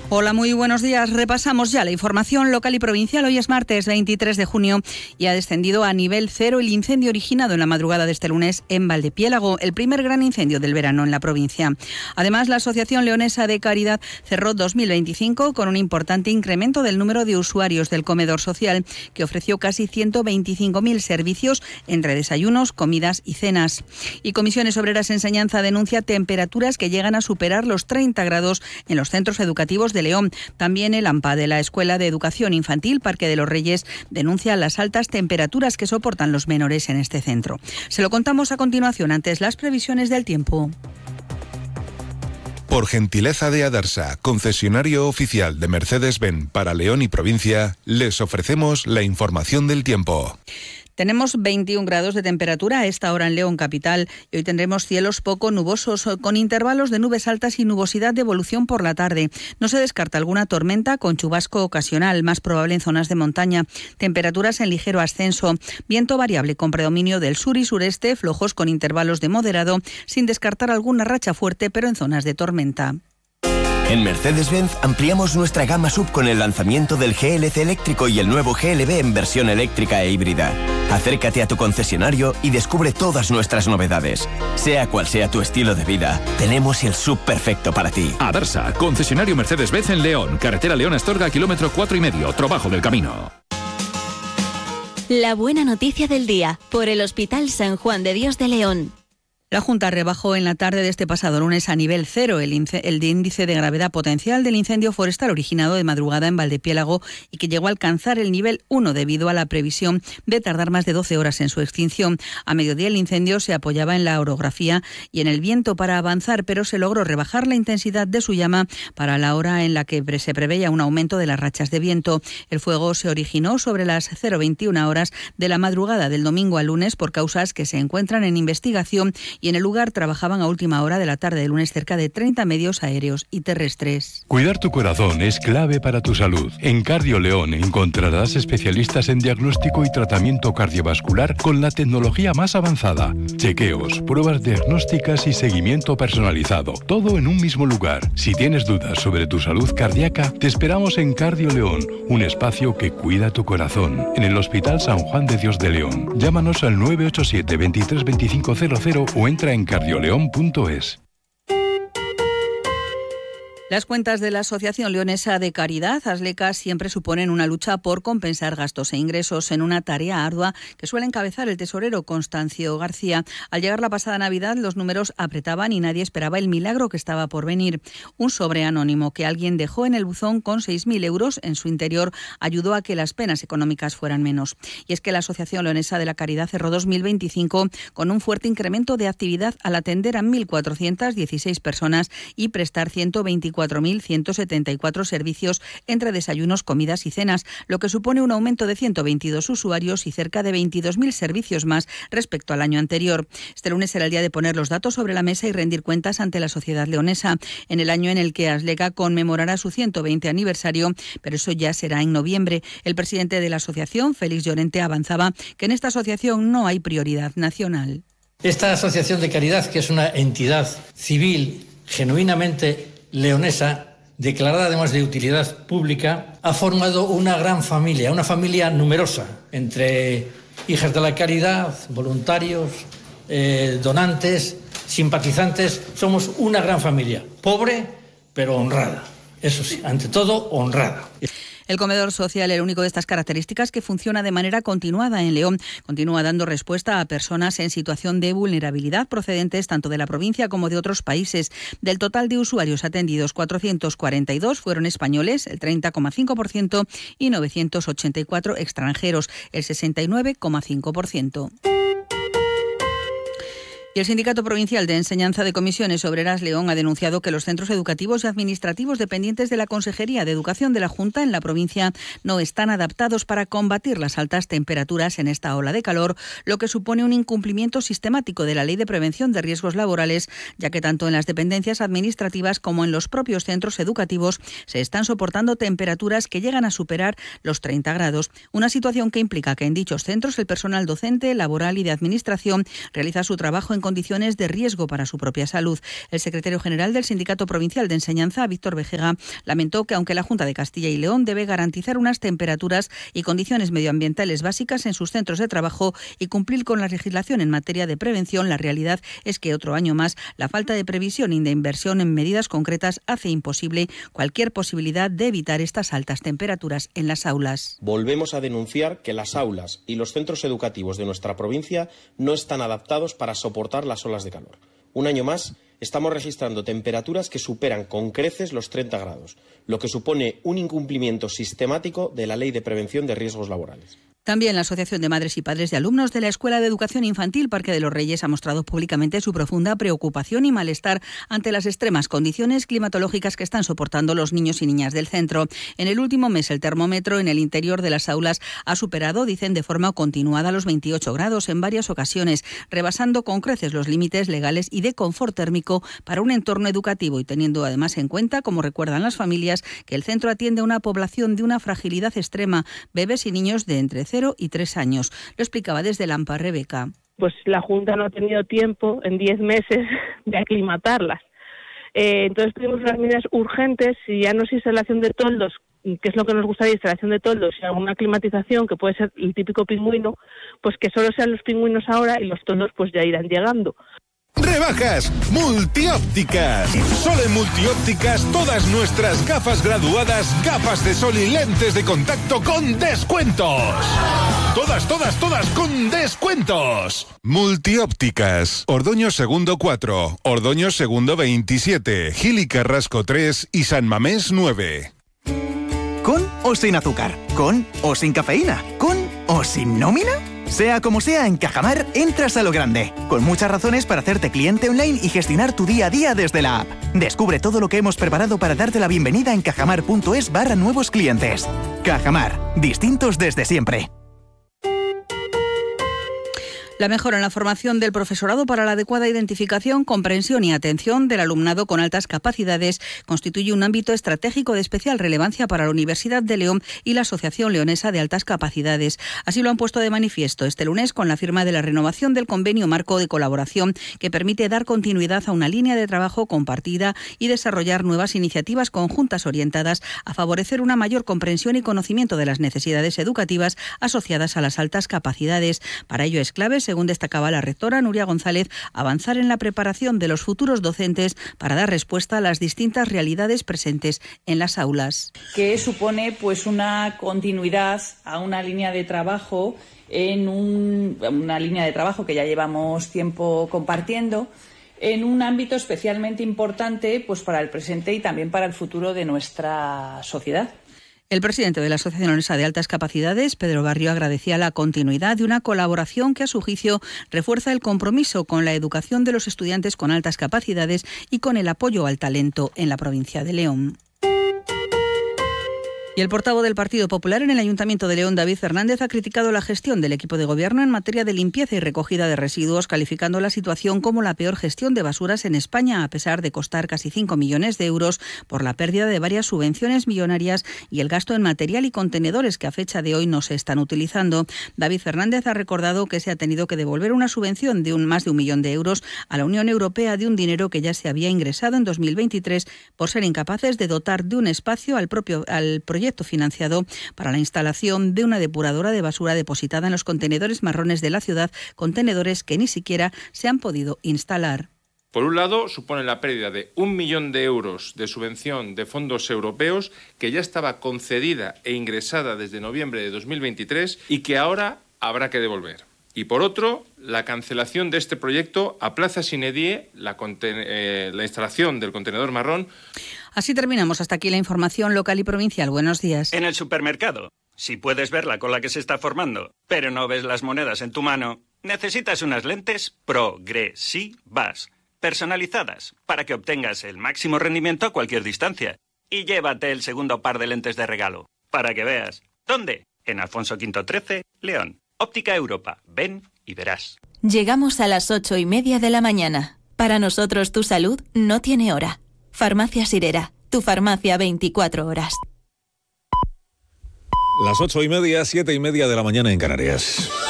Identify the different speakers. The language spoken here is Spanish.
Speaker 1: Hola, muy buenos días. Repasamos ya la información local y provincial. Hoy es martes 23 de junio y ha descendido a nivel 0 el incendio originado en la madrugada de este lunes en Valdepiélago, el primer gran incendio del verano en la provincia. Además, la Asociación Leonesa de Caridad cerró 2025 con un importante incremento del número de usuarios del comedor social, que ofreció casi 125.000 servicios entre desayunos, comidas y cenas. Y Comisiones Obreras Enseñanza denuncia temperaturas que llegan a superar los 30 grados en los centros educativos de León. También el AMPA de la Escuela de Educación Infantil Parque de los Reyes denuncia las altas temperaturas que soportan los menores en este centro. Se lo contamos a continuación, antes las previsiones del tiempo.
Speaker 2: Por gentileza de Adarsa, concesionario oficial de Mercedes-Benz para León y provincia, les ofrecemos la información del tiempo.
Speaker 1: Tenemos 21 grados de temperatura a esta hora en León capital y hoy tendremos cielos poco nubosos con intervalos de nubes altas y nubosidad de evolución por la tarde. No se descarta alguna tormenta con chubasco ocasional, más probable en zonas de montaña. Temperaturas en ligero ascenso, viento variable con predominio del sur y sureste, flojos con intervalos de moderado, sin descartar alguna racha fuerte pero en zonas de tormenta.
Speaker 3: En Mercedes-Benz ampliamos nuestra gama SUV con el lanzamiento del GLC eléctrico y el nuevo GLB en versión eléctrica e híbrida. Acércate a tu concesionario y descubre todas nuestras novedades. Sea cual sea tu estilo de vida, tenemos el SUV perfecto para ti.
Speaker 4: Adarsa, concesionario Mercedes-Benz en León, carretera León-Astorga, kilómetro 4,5, Trabajo del Camino.
Speaker 5: La buena noticia del día, por el Hospital San Juan de Dios de León.
Speaker 1: La Junta rebajó en la tarde de este pasado lunes a nivel 0 el índice de gravedad potencial del incendio forestal originado de madrugada en Valdepiélago y que llegó a alcanzar el nivel 1 debido a la previsión de tardar más de 12 horas en su extinción. A mediodía el incendio se apoyaba en la orografía y en el viento para avanzar, pero se logró rebajar la intensidad de su llama para la hora en la que se preveía un aumento de las rachas de viento. El fuego se originó sobre las 0:21 horas de la madrugada del domingo al lunes por causas que se encuentran en investigación, y en el lugar trabajaban a última hora de la tarde del lunes cerca de 30 medios aéreos y terrestres.
Speaker 6: Cuidar tu corazón es clave para tu salud. En Cardio León encontrarás especialistas en diagnóstico y tratamiento cardiovascular con la tecnología más avanzada. Chequeos, pruebas diagnósticas y seguimiento personalizado. Todo en un mismo lugar. Si tienes dudas sobre tu salud cardíaca, te esperamos en Cardio León, un espacio que cuida tu corazón. En el Hospital San Juan de Dios de León. Llámanos al 987 23 2500 o entra en cardioleón.es.
Speaker 1: Las cuentas de la Asociación Leonesa de Caridad, ASLECA, siempre suponen una lucha por compensar gastos e ingresos en una tarea ardua que suele encabezar el tesorero Constancio García. Al llegar la pasada Navidad, los números apretaban y nadie esperaba el milagro que estaba por venir. Un sobre anónimo que alguien dejó en el buzón con 6.000 euros en su interior ayudó a que las penas económicas fueran menos. Y es que la Asociación Leonesa de la Caridad cerró 2025 con un fuerte incremento de actividad al atender a 1.416 personas y prestar 124.174 servicios entre desayunos, comidas y cenas, lo que supone un aumento de 122 usuarios y cerca de 22.000 servicios más respecto al año anterior. Este lunes será el día de poner los datos sobre la mesa y rendir cuentas ante la sociedad leonesa, en el año en el que ASLECA conmemorará su 120 aniversario, pero eso ya será en noviembre. El presidente de la asociación, Félix Llorente, avanzaba que en esta asociación no hay prioridad nacional.
Speaker 7: Esta asociación de caridad, que es una entidad civil genuinamente leonesa, declarada además de utilidad pública, ha formado una gran familia, una familia numerosa, entre hijas de la caridad, voluntarios, donantes, simpatizantes. Somos una gran familia, pobre pero honrada, eso sí, ante todo honrada.
Speaker 1: El comedor social, el único de estas características que funciona de manera continuada en León, continúa dando respuesta a personas en situación de vulnerabilidad procedentes tanto de la provincia como de otros países. Del total de usuarios atendidos, 442 fueron españoles, el 30,5%, y 984 extranjeros, el 69,5%. Y el Sindicato Provincial de Enseñanza de Comisiones Obreras León ha denunciado que los centros educativos y administrativos dependientes de la Consejería de Educación de la Junta en la provincia no están adaptados para combatir las altas temperaturas en esta ola de calor, lo que supone un incumplimiento sistemático de la Ley de Prevención de Riesgos Laborales, ya que tanto en las dependencias administrativas como en los propios centros educativos se están soportando temperaturas que llegan a superar los 30 grados, una situación que implica que en dichos centros el personal docente, laboral y de administración realiza su trabajo en condiciones de riesgo para su propia salud. El secretario general del Sindicato Provincial de Enseñanza, Víctor Vejega, lamentó que aunque la Junta de Castilla y León debe garantizar unas temperaturas y condiciones medioambientales básicas en sus centros de trabajo y cumplir con la legislación en materia de prevención, la realidad es que otro año más la falta de previsión y de inversión en medidas concretas hace imposible cualquier posibilidad de evitar estas altas temperaturas en las aulas.
Speaker 8: Volvemos a denunciar que las aulas y los centros educativos de nuestra provincia no están adaptados para soportar las olas de calor. Un año más estamos registrando temperaturas que superan con creces los 30 grados, lo que supone un incumplimiento sistemático de la Ley de Prevención de Riesgos Laborales.
Speaker 1: También la Asociación de Madres y Padres de Alumnos de la Escuela de Educación Infantil Parque de los Reyes ha mostrado públicamente su profunda preocupación y malestar ante las extremas condiciones climatológicas que están soportando los niños y niñas del centro. En el último mes, el termómetro en el interior de las aulas ha superado, dicen, de forma continuada los 28 grados en varias ocasiones, rebasando con creces los límites legales y de confort térmico para un entorno educativo y teniendo además en cuenta, como recuerdan las familias, que el centro atiende a una población de una fragilidad extrema, bebés y niños de entre 0 y 3 años. Lo explicaba desde Lampa Rebeca.
Speaker 9: Pues la Junta no ha tenido tiempo en 10 meses de aclimatarlas. Entonces tuvimos unas medidas urgentes y ya no es instalación de toldos, que es lo que nos gustaría, instalación de toldos, y alguna climatización que puede ser el típico pingüino, pues que solo sean los pingüinos ahora y los toldos pues ya irán llegando.
Speaker 2: Rebajas multiópticas. Solo en Multiópticas todas nuestras gafas graduadas, gafas de sol y lentes de contacto con descuentos. Todas con descuentos. Multiópticas. Ordoño Segundo 4, Ordoño Segundo 27, Gil y Carrasco 3 y San Mamés 9.
Speaker 10: ¿Con o sin azúcar? ¿Con o sin cafeína? ¿Con o sin nómina? Sea como sea, en Cajamar entras a lo grande, con muchas razones para hacerte cliente online y gestionar tu día a día desde la app. Descubre todo lo que hemos preparado para darte la bienvenida en cajamar.es/nuevos clientes. Cajamar, distintos desde siempre.
Speaker 1: La mejora en la formación del profesorado para la adecuada identificación, comprensión y atención del alumnado con altas capacidades constituye un ámbito estratégico de especial relevancia para la Universidad de León y la Asociación Leonesa de Altas Capacidades. Así lo han puesto de manifiesto este lunes con la firma de la renovación del convenio marco de colaboración que permite dar continuidad a una línea de trabajo compartida y desarrollar nuevas iniciativas conjuntas orientadas a favorecer una mayor comprensión y conocimiento de las necesidades educativas asociadas a las altas capacidades. Para ello es clave, según destacaba la rectora Nuria González, avanzar en la preparación de los futuros docentes para dar respuesta a las distintas realidades presentes en las aulas.
Speaker 11: Que supone pues una continuidad a una línea de trabajo una línea de trabajo que ya llevamos tiempo compartiendo en un ámbito especialmente importante pues para el presente y también para el futuro de nuestra sociedad.
Speaker 1: El presidente de la Asociación Leonesa de Altas Capacidades, Pedro Barrio, agradecía la continuidad de una colaboración que, a su juicio, refuerza el compromiso con la educación de los estudiantes con altas capacidades y con el apoyo al talento en la provincia de León. Y el portavoz del Partido Popular en el Ayuntamiento de León, David Fernández, ha criticado la gestión del equipo de gobierno en materia de limpieza y recogida de residuos, calificando la situación como la peor gestión de basuras en España, a pesar de costar casi 5 millones de euros por la pérdida de varias subvenciones millonarias y el gasto en material y contenedores que a fecha de hoy no se están utilizando. David Fernández ha recordado que se ha tenido que devolver una subvención de más de 1 millón de euros a la Unión Europea de un dinero que ya se había ingresado en 2023 por ser incapaces de dotar de un espacio al proyecto financiado para la instalación de una depuradora de basura depositada en los contenedores marrones de la ciudad, contenedores que ni siquiera se han podido instalar.
Speaker 12: Por un lado, supone la pérdida de 1 millón de euros de subvención de fondos europeos que ya estaba concedida e ingresada desde noviembre de 2023 y que ahora habrá que devolver. Y por otro, la cancelación de este proyecto aplaza sine die la instalación del contenedor marrón.
Speaker 1: Así terminamos. Hasta aquí la información local y provincial. Buenos días.
Speaker 13: En el supermercado, si puedes ver la cola que se está formando, pero no ves las monedas en tu mano, necesitas unas lentes progresivas, personalizadas, para que obtengas el máximo rendimiento a cualquier distancia. Y llévate el segundo par de lentes de regalo, para que veas. ¿Dónde? En Alfonso V 13, León. Óptica Europa. Ven y verás.
Speaker 5: Llegamos a las 8:30 de la mañana. Para nosotros tu salud no tiene hora. Farmacia Sirera, tu farmacia 24 horas.
Speaker 14: Las 8:30, 7:30 de la mañana en Canarias.